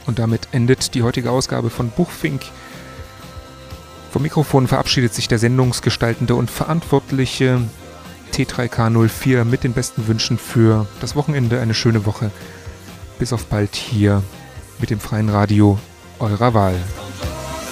Und damit endet die heutige Ausgabe von Buchfink. Vom Mikrofon verabschiedet sich der sendungsgestaltende und verantwortliche T3K04 mit den besten Wünschen für das Wochenende. Eine schöne Woche. Bis auf bald hier mit dem freien Radio eurer Wahl.